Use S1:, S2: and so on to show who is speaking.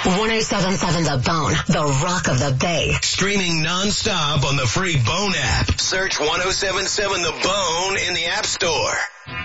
S1: 107.7 The Bone, the Rock of the Bay.
S2: Streaming non-stop on the free Bone app. Search 107.7 The Bone in the App Store.